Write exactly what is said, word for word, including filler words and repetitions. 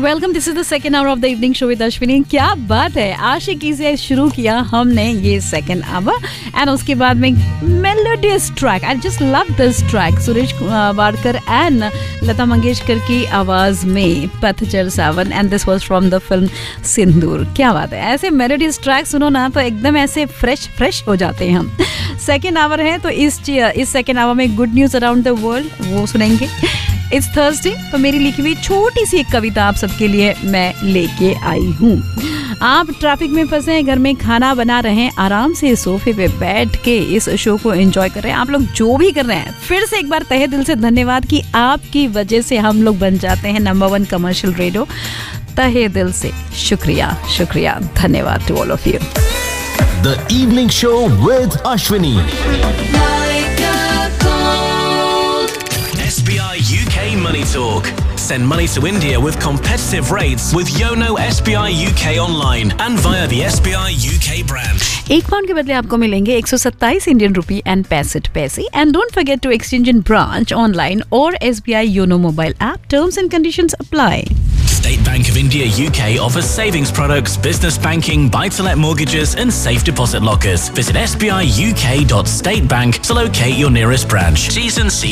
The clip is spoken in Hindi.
Welcome, this is the second hour of the evening show with Ashwini. क्या बात है, आशिकी से शुरू किया हमने ये सेकंड आवर एंड उसके बाद में melodious track. I just love this track. Suresh Wadkar and Lata Mangeshkar की आवाज में पतझड़ सावन and this was from the film सिंदूर। क्या बात है, ऐसे मेलोडियस ट्रैक सुनो ना तो एकदम ऐसे फ्रेश फ्रेश हो जाते हैं हम। सेकेंड आवर है तो इस इस सेकेंड आवर में good news around the world वो सुनेंगे। इट्स थर्सडे तो मेरी लिखी हुई छोटी सी एक कविता आप सबके लिए मैं लेके आई हूँ। आप ट्रैफिक में फंसे हैं, घर में खाना बना रहे हैं, आराम से सोफे पे बैठ के इस शो को एंजॉय कर रहे हैं। आप लोग जो भी कर रहे हैं, फिर से एक बार तहे दिल से धन्यवाद कि आपकी वजह से हम लोग बन जाते हैं नंबर वन कमर्शियल रेडियो। तहे दिल से शुक्रिया शुक्रिया धन्यवाद to all of you. The Evening Show with Ashwini. S B I U K Money Talk. Send money to India with competitive rates with Yono S B I U K online and via the S B I U K branch. एक पाउंड के बदले आपको मिलेंगे एक सौ सत्ताईस इंडियन रुपी एंड पैंसठ पैसे। And don't forget to exchange in branch, online और S B I Yono mobile app. Terms and conditions apply. State Bank of India U K offers savings products, business banking, buy-to-let mortgages and safe deposit lockers. Visit s b i u k dot state bank to locate your nearest branch. T's and C's